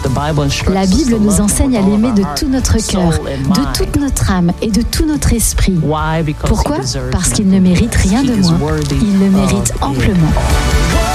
La Bible nous enseigne à l'aimer de tout notre cœur, de toute notre âme et de tout notre esprit. Pourquoi ? Parce qu'il ne mérite rien de moins. Il le mérite amplement.